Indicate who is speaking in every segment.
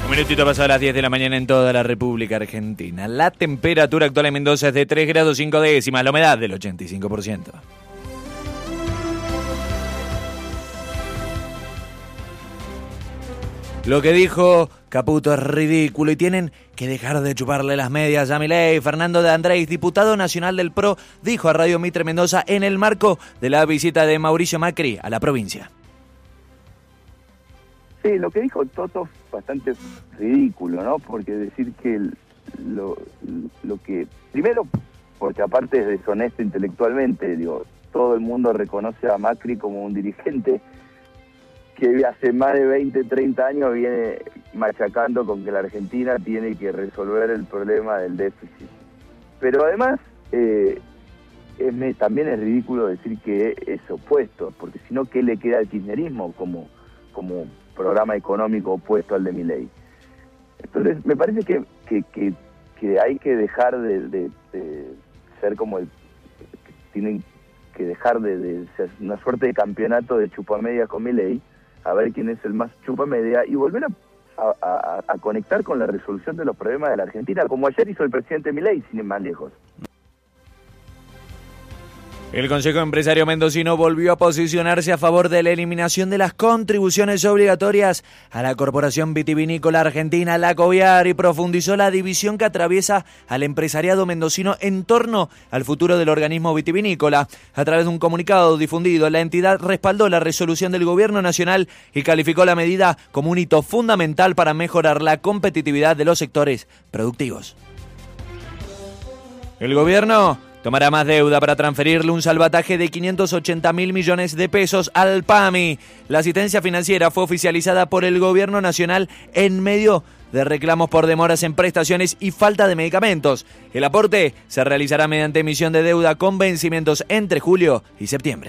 Speaker 1: Un minutito pasado a las 10 de la mañana en toda la República Argentina. La temperatura actual en Mendoza es de 3 grados 5 décimas, la humedad del 85%. Lo que dijo Caputo es ridículo y tienen que dejar de chuparle las medias a Milei. Fernando de Andrés, diputado nacional del PRO, dijo a Radio Mitre Mendoza en el marco de la visita de Mauricio Macri a la provincia.
Speaker 2: Sí, lo que dijo Toto es bastante ridículo, ¿no? Porque decir que lo que... Primero, porque aparte es deshonesto intelectualmente, digo, todo el mundo reconoce a Macri como un dirigente que hace más de 20, 30 años viene machacando con que la Argentina tiene que resolver el problema del déficit. Pero además, también es ridículo decir que es opuesto, porque si no, ¿qué le queda al kirchnerismo como programa económico opuesto al de Milei? Entonces, me parece que hay que dejar de ser como tienen que dejar de ser una suerte de campeonato de chupamedias con Milei, a ver quién es el más chupamedia y volver a conectar con la resolución de los problemas de la Argentina, como ayer hizo el presidente Milei, sin ir más lejos.
Speaker 1: El Consejo Empresario Mendocino volvió a posicionarse a favor de la eliminación de las contribuciones obligatorias a la Corporación Vitivinícola Argentina, la COVIAR, y profundizó la división que atraviesa al empresariado mendocino en torno al futuro del organismo vitivinícola. A través de un comunicado difundido, la entidad respaldó la resolución del Gobierno Nacional y calificó la medida como un hito fundamental para mejorar la competitividad de los sectores productivos. El gobierno tomará más deuda para transferirle un salvataje de 580.000 millones de pesos al PAMI. La asistencia financiera fue oficializada por el Gobierno Nacional en medio de reclamos por demoras en prestaciones y falta de medicamentos. El aporte se realizará mediante emisión de deuda con vencimientos entre julio y septiembre.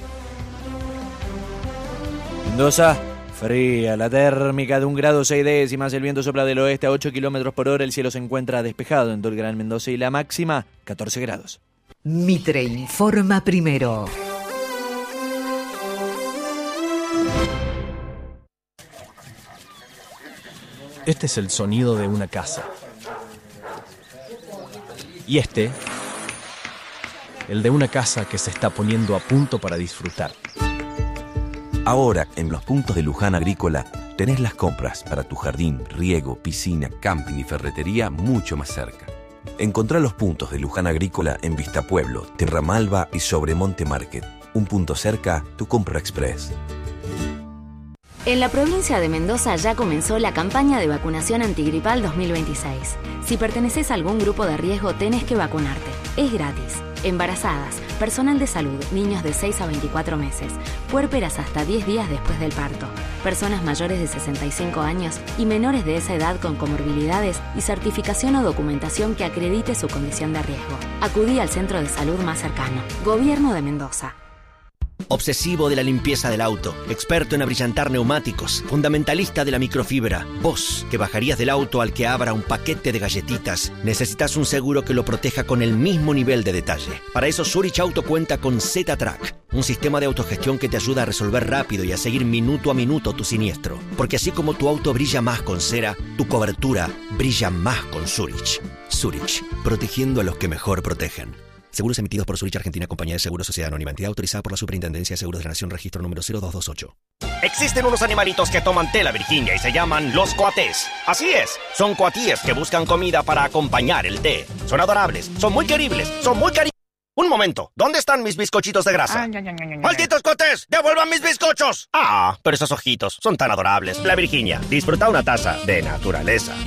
Speaker 1: Mendoza. Fría, la térmica de 1 grado 6 décimas, el viento sopla del oeste a 8 kilómetros por hora, el cielo se encuentra despejado en todo el Gran Mendoza y la máxima 14 grados.
Speaker 3: Mitre informa primero.
Speaker 4: Este es el sonido de una casa. Y este, el de una casa que se está poniendo a punto para disfrutar.
Speaker 5: Ahora, en los puntos de Luján Agrícola, tenés las compras para tu jardín, riego, piscina, camping y ferretería mucho más cerca. Encontrá los puntos de Luján Agrícola en Vistapueblo, Terramalba y Sobremonte Market. Un punto cerca, tu compra express.
Speaker 6: En la provincia de Mendoza ya comenzó la campaña de vacunación antigripal 2026. Si perteneces a algún grupo de riesgo, tenés que vacunarte. Es gratis. Embarazadas, personal de salud, niños de 6 a 24 meses, puérperas hasta 10 días después del parto, personas mayores de 65 años y menores de esa edad con comorbilidades y certificación o documentación que acredite su condición de riesgo. Acudí al centro de salud más cercano. Gobierno de Mendoza.
Speaker 7: Obsesivo de la limpieza del auto, experto en abrillantar neumáticos, fundamentalista de la microfibra. Vos, que bajarías del auto al que abra un paquete de galletitas, necesitas un seguro que lo proteja con el mismo nivel de detalle. Para eso Zurich Auto cuenta con Z-Track, un sistema de autogestión que te ayuda a resolver rápido y a seguir minuto a minuto tu siniestro. Porque así como tu auto brilla más con cera, tu cobertura brilla más con Zurich. Zurich, protegiendo a los que mejor protegen. Seguros emitidos por Zurich Argentina, Compañía de Seguros, Sociedad Anónima, entidad autorizada por la Superintendencia de Seguros de la Nación, registro número 0228.
Speaker 8: Existen unos animalitos que toman tela, Virginia, y se llaman los coatés. Así es, son coatíes que buscan comida para acompañar el té. Son adorables, son muy queribles, son muy cariñosos. Un momento, ¿dónde están mis bizcochitos de grasa? ¡Malditos coatés! ¡Devuelvan mis bizcochos! Ah, pero esos ojitos son tan adorables. La Virginia, disfruta una taza de naturaleza.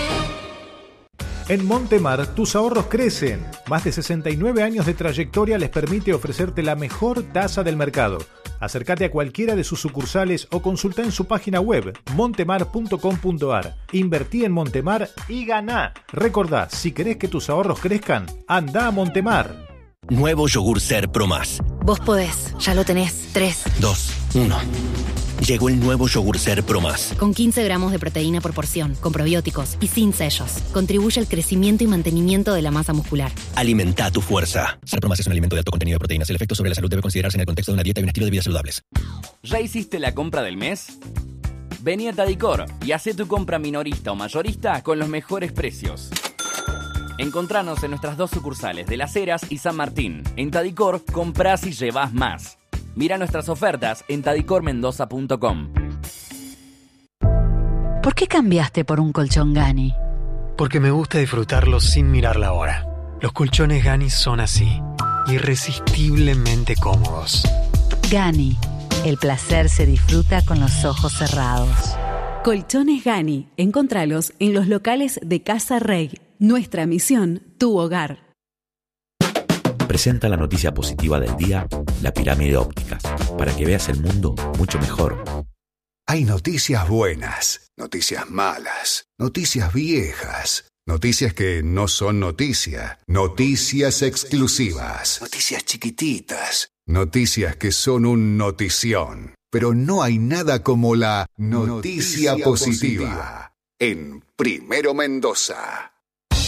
Speaker 9: En Montemar, tus ahorros crecen. Más de 69 años de trayectoria les permite ofrecerte la mejor tasa del mercado. Acércate a cualquiera de sus sucursales o consulta en su página web montemar.com.ar. Invertí en Montemar y ganá. Recordá, si querés que tus ahorros crezcan, anda a Montemar.
Speaker 7: Nuevo yogur Ser Pro Más.
Speaker 6: Vos podés, ya lo tenés. 3,
Speaker 7: 2, 1. Llegó el nuevo yogur Ser Pro Más.
Speaker 6: Con 15 gramos de proteína por porción, con probióticos y sin sellos. Contribuye al crecimiento y mantenimiento de la masa muscular.
Speaker 7: Alimenta tu fuerza. Ser Pro Más es un alimento de alto contenido de proteínas. El efecto sobre la salud debe considerarse en el contexto de una dieta y un estilo de vida saludables.
Speaker 10: ¿Ya hiciste la compra del mes? Vení a Tadicor y hacé tu compra minorista o mayorista con los mejores precios. Encontranos en nuestras 2 sucursales de Las Heras y San Martín. En Tadicor, comprás y llevás más. Mira nuestras ofertas en tadicormendoza.com.
Speaker 11: ¿Por qué cambiaste por un colchón Gani?
Speaker 12: Porque me gusta disfrutarlo sin mirar la hora. Los colchones Gani son así, irresistiblemente cómodos.
Speaker 11: Gani, el placer se disfruta con los ojos cerrados.
Speaker 13: Colchones Gani, encontralos en los locales de Casa Rey. Nuestra misión, tu hogar.
Speaker 14: Presenta la noticia positiva del día, la pirámide óptica, para que veas el mundo mucho mejor.
Speaker 15: Hay noticias buenas, noticias malas, noticias viejas, noticias que no son noticia, noticias exclusivas, noticias chiquititas, noticias que son un notición. Pero no hay nada como la noticia positiva en Primero Mendoza.